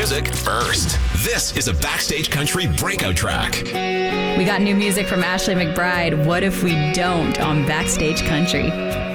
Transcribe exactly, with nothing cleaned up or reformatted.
music first. This is a Backstage Country breakout track. We got new music from Ashley McBryde. What if we don't on Backstage Country?